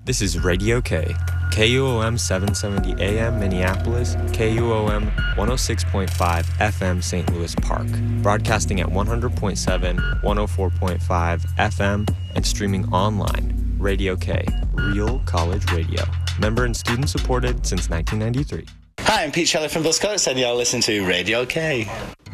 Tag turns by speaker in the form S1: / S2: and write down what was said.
S1: This is Radio K, KUOM 770 AM Minneapolis, KUOM 106.5 FM St. Louis Park, broadcasting at 100.7, 104.5 FM, and streaming online. Radio K, real college radio. Member and student supported since 1993.
S2: Hi, I'm Pete Shelley from Buzzcocks, and you're listening to Radio K.